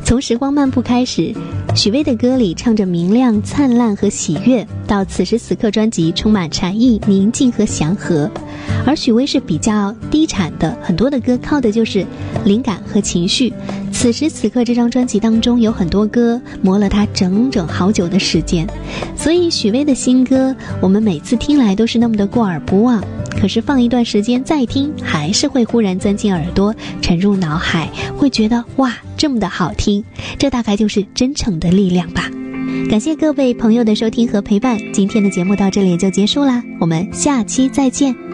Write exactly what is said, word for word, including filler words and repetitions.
从时光漫步开始，许巍的歌里唱着明亮、灿烂和喜悦，到此时此刻专辑充满禅意、宁静和祥和。而许巍是比较低产的，很多的歌靠的就是灵感和情绪。此时此刻这张专辑当中有很多歌磨了他整整好久的时间，所以许巍的新歌我们每次听来都是那么的过耳不忘，可是放一段时间再听，还是会忽然钻进耳朵，沉入脑海，会觉得哇，这么的好听。这大概就是真诚的力量吧。感谢各位朋友的收听和陪伴，今天的节目到这里就结束啦，我们下期再见。